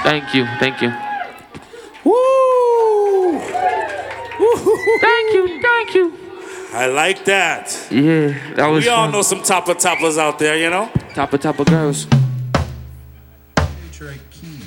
Thank you. Thank you. Woo! Thank you. Thank you. I like that. Yeah, that was We all fun. know some toppers out there, you know? Topper girls. Trey Key.